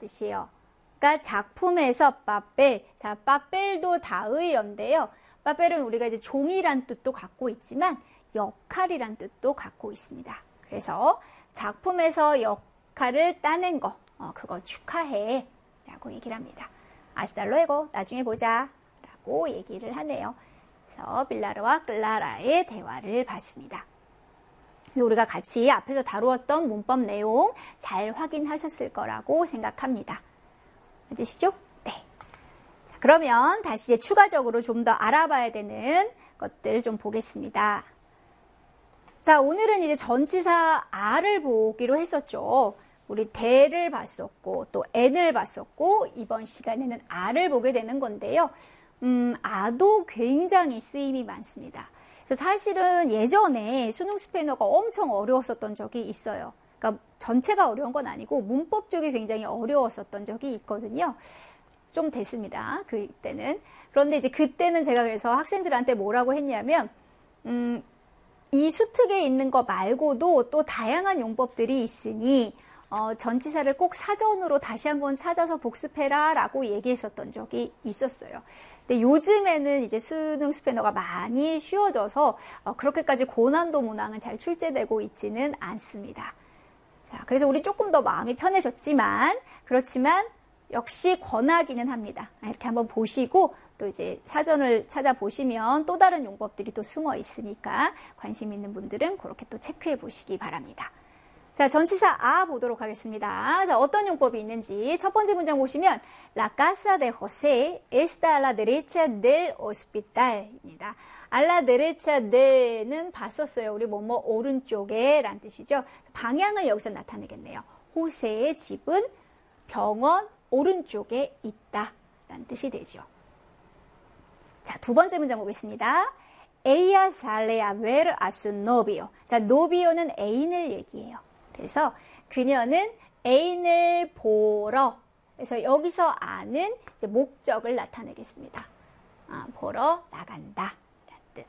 뜻이에요. 그러니까 작품에서 빠펠. 자, 빠펠도 다의어인데요. 빠펠은 우리가 이제 종이란 뜻도 갖고 있지만 역할이란 뜻도 갖고 있습니다. 그래서 작품에서 역할을 따낸 거, 그거 축하해 라고 얘기를 합니다. 아스달로에고, 나중에 보자 라고 얘기를 하네요. 그래서 빌라르와 클라라의 대화를 봤습니다. 우리가 같이 앞에서 다루었던 문법 내용 잘 확인하셨을 거라고 생각합니다. 맞으시죠? 네. 자, 그러면 다시 이제 추가적으로 좀 더 알아봐야 되는 것들 좀 보겠습니다. 자, 오늘은 이제 전치사 a를 보기로 했었죠. 우리 대를 봤었고 또 n을 봤었고 이번 시간에는 a를 보게 되는 건데요. a도 굉장히 쓰임이 많습니다. 그래서 사실은 예전에 수능 스페인어가 엄청 어려웠었던 적이 있어요. 그러니까 전체가 어려운 건 아니고 문법 쪽이 굉장히 어려웠었던 적이 있거든요. 좀 됐습니다. 그때는. 그런데 이제 그때는 제가 그래서 학생들한테 뭐라고 했냐면 이 수특에 있는 거 말고도 또 다양한 용법들이 있으니 전치사를 꼭 사전으로 다시 한번 찾아서 복습해라 라고 얘기했었던 적이 있었어요. 근데 요즘에는 이제 수능 스페인어가 많이 쉬워져서 그렇게까지 고난도 문항은 잘 출제되고 있지는 않습니다. 자, 그래서 우리 조금 더 마음이 편해졌지만 그렇지만 역시 권하기는 합니다. 이렇게 한번 보시고 또 이제 사전을 찾아보시면 또 다른 용법들이 또 숨어 있으니까 관심 있는 분들은 그렇게 또 체크해 보시기 바랍니다. 자, 전치사 a 보도록 하겠습니다. 자, 어떤 용법이 있는지 첫 번째 문장 보시면 La casa de José está a la derecha del hospital입니다. A la derecha de는 봤었어요. 우리 뭐뭐 오른쪽에 란 뜻이죠. 방향을 여기서 나타내겠네요. 호세의 집은 병원 오른쪽에 있다 라는 뜻이 되죠. 자, 두 번째 문장 보겠습니다. Ella sale a ver a su novio. 자, novio는 애인을 얘기해요. 그래서 그녀는 애인을 보러, 그래서 여기서 a는 이제 목적을 나타내겠습니다. 보러 나간다 라는 뜻.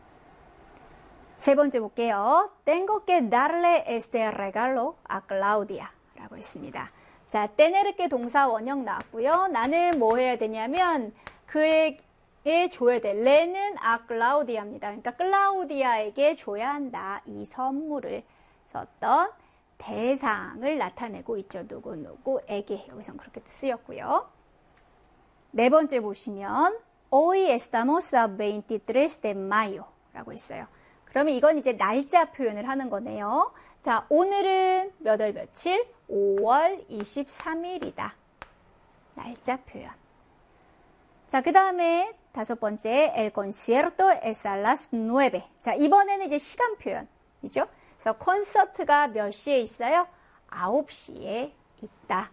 세 번째 볼게요. Tengo que darle este regalo a Claudia 라고 했습니다. 자, tener게 동사 원형 나왔고요. 나는 뭐 해야 되냐면 그에게 줘야 돼. 레는 a Claudia입니다. 그러니까 클라우디아에게 줘야 한다. 이 선물을. 어떤 대상을 나타내고 있죠. 누구누구에게. 여기선 그렇게 쓰였고요. 네 번째 보시면 Hoy estamos a 23 de mayo 라고 있어요. 그러면 이건 이제 날짜 표현을 하는 거네요. 자, 오늘은 몇 월 며칠? 5월 23일이다. 날짜 표현. 자, 그 다음에 다섯 번째 El concierto es a las 9. 자, 이번에는 이제 시간 표현이죠. 그래서 콘서트가 몇 시에 있어요? 9시에 있다.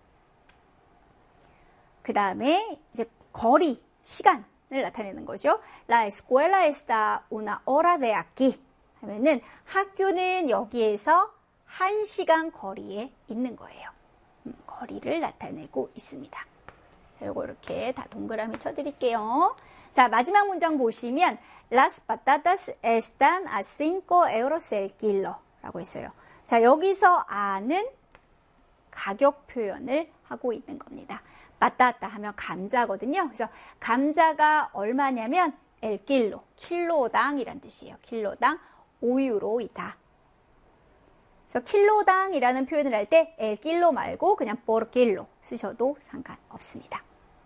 그 다음에 이제 거리, 시간을 나타내는 거죠. La escuela está una hora de aquí. 하면은 학교는 여기에서 1시간 거리에 있는 거예요. 거리를 나타내고 있습니다. 자, 요거 이렇게 다 동그라미 쳐드릴게요. 자, 마지막 문장 보시면 Las patatas están a 5 euros el kilo 라고 했어요. 자, 여기서 a는 가격 표현을 하고 있는 겁니다. patata 하면 감자거든요. 그래서 감자가 얼마냐면 el kilo, 킬로당이란 뜻이에요. 킬로당 5유로이다. 그래서 킬로당이라는 표현을 할 때 el kilo 말고 그냥 por kilo 쓰셔도 상관없습니다.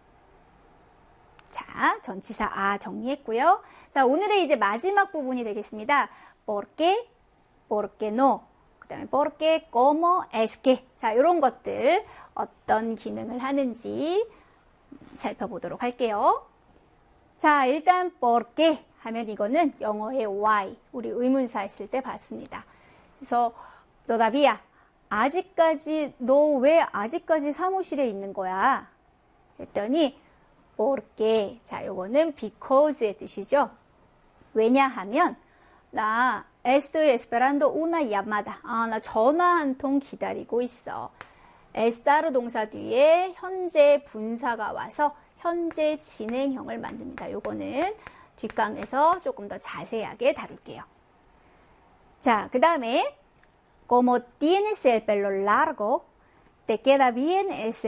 자, 전치사 a 정리했고요. 자, 오늘의 이제 마지막 부분이 되겠습니다. ¿Por qué? ¿Por qué no? 그 다음에 ¿por qué? ¿Cómo? ¿Es que? 자, 이런 것들 어떤 기능을 하는지 살펴보도록 할게요. 자, 일단 ¿por qué? 하면 이거는 영어의 why, 우리 의문사 했을 때 봤습니다. 그래서 todavía, 아직까지, 너 왜 아직까지 사무실에 있는 거야? 했더니 porque, 자, 요거는 because의 뜻이죠. 왜냐하면 나 estoy esperando una llamada. 나 전화 한 통 기다리고 있어. estar 동사 뒤에 현재 분사가 와서 현재 진행형을 만듭니다. 요거는 뒷강에서 조금 더 자세하게 다룰게요. 자, 그 다음에 como tienes el pelo largo, te queda bien ese